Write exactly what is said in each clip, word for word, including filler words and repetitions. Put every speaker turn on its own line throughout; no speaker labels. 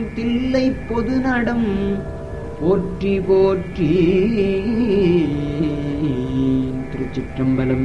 தில்லை பொது நடம் போற்றி போற்றி. திருச்சிற்றம்பலம்.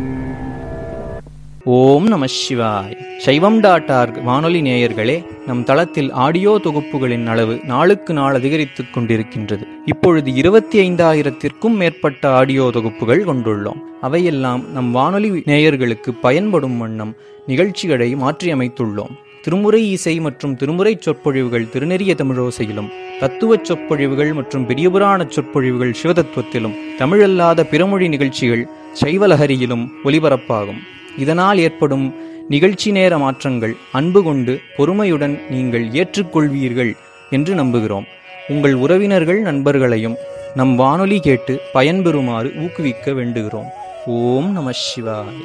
ஓம் நம சிவாய். சைவம் டாட் ஆர்க் வானொலி நேயர்களே, நம் தளத்தில் ஆடியோ தொகுப்புகளின் அளவு நாளுக்கு நாள் அதிகரித்துக் கொண்டிருக்கின்றது. இப்பொழுது இருபத்தி ஐந்தாயிரத்திற்கும் மேற்பட்ட ஆடியோ தொகுப்புகள் கொண்டுள்ளோம். அவையெல்லாம் நம் வானொலி நேயர்களுக்கு பயன்படும் வண்ணம் நிகழ்ச்சிகளை மாற்றியமைத்துள்ளோம். திருமுறை இசை மற்றும் திருமுறை சொற்பொழிவுகள் திருநெறிய தமிழோசையிலும், தத்துவச் சொற்பொழிவுகள் மற்றும் பெரியபுராண சொற்பொழிவுகள் சிவதத்துவத்திலும், தமிழல்லாத பிறமொழி நிகழ்ச்சிகள் சைவலஹரியிலும் ஒலிபரப்பாகும். இதனால் ஏற்படும் நிகழ்ச்சி நேர மாற்றங்கள் அன்பு கொண்டு பொறுமையுடன் நீங்கள் ஏற்றுக்கொள்வீர்கள் என்று நம்புகிறோம். உங்கள் உறவினர்கள் நண்பர்களையும் நம் வானொலி கேட்டு பயன்பெறுமாறு ஊக்குவிக்க வேண்டுகிறோம். ஓம் நம சிவாய்.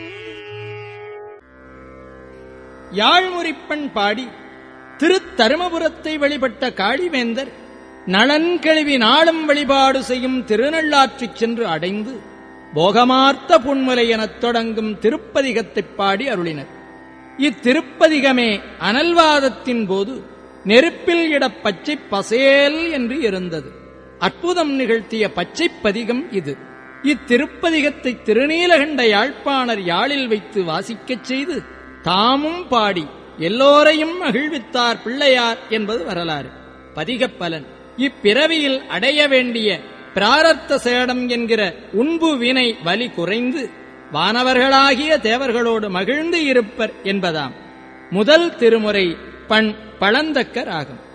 யாழ்முறிப்பண் பாடி திருத்தருமபுரத்தை வழிபட்ட காளிவேந்தர் நலன் கழுவி நாளும் வழிபாடு செய்யும் திருநள்ளாற்றிச் சென்று அடைந்து போகமார்த்த புன்முலை எனத் தொடங்கும் திருப்பதிகத்தைப் பாடி அருளினர். இத்திருப்பதிகமே அனல்வாதத்தின் போது நெருப்பில் இட பச்சை பசேல் என்று இருந்தது. அற்புதம் நிகழ்த்திய பச்சைப் பதிகம் இது. இத்திருப்பதிகத்தை திருநீலகண்ட யாழ்ப்பாணர் யாழில் வைத்து வாசிக்கச் செய்து தாமும் பாடி எல்லோரையும் மகிழ்வித்தார் பிள்ளையார் என்பது வரலாறு. பதிகப் பலன்: இப்பிறவியில் அடைய வேண்டிய பிராரத்த சேடம் என்கிற உண்பு வினை வலி குறைந்து வானவர்களாகிய தேவர்களோடு மகிழ்ந்து இருப்பர் என்பதாம். முதல் திருமுறை பண் பழந்தக்க ராகம்.